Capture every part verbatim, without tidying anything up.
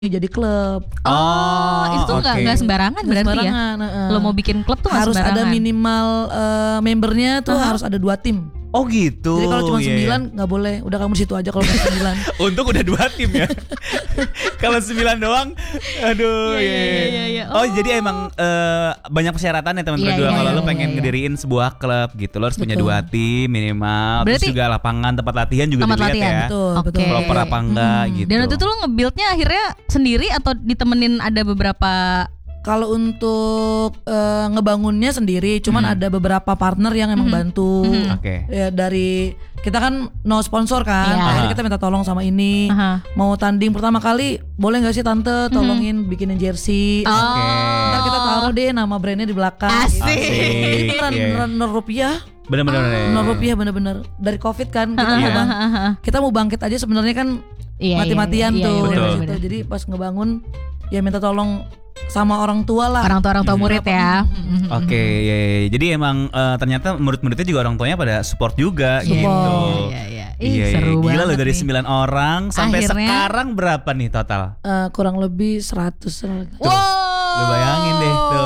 jadi klub. Oh, itu tuh nggak oke. nggak sembarangan Nggak berarti sembarangan, ya. heeh. Lo mau bikin klub tuh nggak Harus ada sembarangan. minimal uh, membernya tuh Aha. harus ada dua tim. Oh gitu. Jadi kalau cuma iya, iya. sembilan nggak boleh. Udah kamu situ aja kalau nggak sembilan. Untung udah dua tim ya. Kalau sembilan doang, aduh. Iya, iya, iya. iya, iya. Oh, Oh. jadi emang eh, banyak persyaratan ya teman-teman Iya, berdua. iya, Kalau iya, lo pengen iya. ngediriin sebuah klub gitu, lo harus punya Betul. dua tim minimal. Berarti- Terus juga lapangan tempat latihan juga Tempat dilihat latihan, ya. Betul, Oke. betul. Proper apa enggak Hmm. gitu. Dan waktu itu lo nge-buildnya akhirnya sendiri atau ditemenin ada beberapa. Kalau untuk uh, ngebangunnya sendiri, cuman Hmm. ada beberapa partner yang emang Mhm. bantu. Mhm. Oke. Ya, dari kita kan no sponsor kan, Iya. akhirnya Aha. kita minta tolong sama ini. Aha. Mau tanding pertama kali, boleh nggak sih tante tolongin bikinin jersey? Oh. Oke. Ntar kita taruh deh nama brandnya di belakang. Asik. Asik. Itu beneran, Iya. beneran bener rupiah, Bener-bener. ya. bener rupiah bener-bener dari covid kan kita Aha, mau Iya. bang, aha, aha. kita mau bangkit aja sebenarnya kan Iya, mati-matian iya, iya, tuh iya, dari bener, situ. bener. Jadi pas ngebangun ya minta tolong sama orang tua lah. Orang tua orang tua Hmm. murid ya. Oke, iya, iya. Jadi emang eh, ternyata murid-muridnya juga orang tuanya pada support juga Support. gitu. Iya, iya. Ih, Iya, iya. seru Gila banget loh dari nih. sembilan orang sampai Akhirnya- sekarang berapa nih total? Eh, kurang lebih seratus. Wow. Lu bayangin deh, tuh.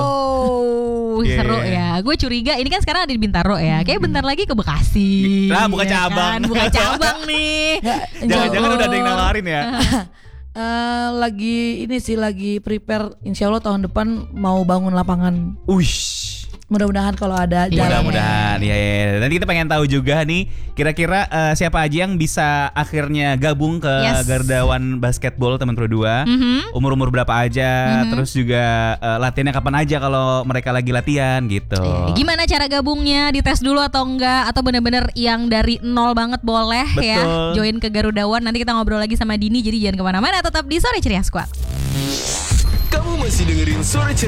Iya, Seru iya. ya. Gue curiga ini kan sekarang ada di Bintaro ya. Kayak bentar lagi ke Bekasi. Nah, buka ya cabang. kan? Buka cabang nih. Jangan-jangan udah ada yang nawarin ya? Eh, lagi ini sih lagi prepare, insya Allah tahun depan mau bangun lapangan. Ush. Mudah-mudahan kalau ada Iya, jalan. Mudah-mudahan ya, ya. Nanti kita pengen tahu juga nih kira-kira eh, siapa aja yang bisa akhirnya gabung ke Yes. Garuda One Basketball teman Pro dua. Mhm. Umur-umur berapa aja, Mhm. terus juga eh, latihannya kapan aja kalau mereka lagi latihan gitu. Iya, gimana cara gabungnya? Dites dulu atau enggak? Atau bener-bener yang dari nol banget boleh ya Betul. join ke Garuda One. Nanti kita ngobrol lagi sama Dini. Jadi jangan kemana-mana, tetap di Sore Ceria Squad. Kamu masih dengerin Sore Ceria